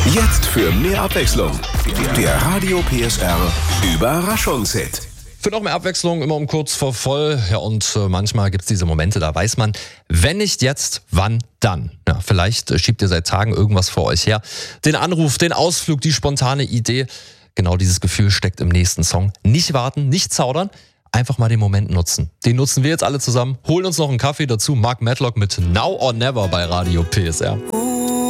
Jetzt für mehr Abwechslung. Der Radio PSR Überraschungshit. Für noch mehr Abwechslung, immer um kurz vor voll. Ja, und manchmal gibt es diese Momente, da weiß man, wenn nicht jetzt, wann dann? Ja, vielleicht schiebt ihr seit Tagen irgendwas vor euch her. Den Anruf, den Ausflug, die spontane Idee. Genau dieses Gefühl steckt im nächsten Song. Nicht warten, nicht zaudern, einfach mal den Moment nutzen. Den nutzen wir jetzt alle zusammen, holen uns noch einen Kaffee dazu. Mark Medlock mit Now or Never bei Radio PSR.